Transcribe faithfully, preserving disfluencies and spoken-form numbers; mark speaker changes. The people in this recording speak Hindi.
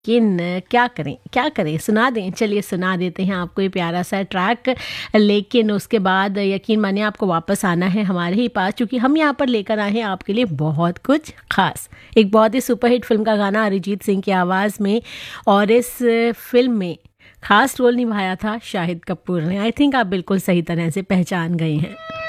Speaker 1: लेकिन क्या करें क्या करें सुना दें, चलिए सुना देते हैं आपको ये प्यारा सा ट्रैक। लेकिन उसके बाद यकीन मानिए आपको वापस आना है हमारे ही पास, क्योंकि हम यहाँ पर लेकर आए हैं आपके लिए बहुत कुछ खास। एक बहुत ही सुपरहिट फिल्म का गाना अरिजीत सिंह की आवाज़ में, और इस फिल्म में खास रोल निभाया था शाहिद कपूर ने। आई थिंक आप बिल्कुल सही तरह से पहचान गए हैं।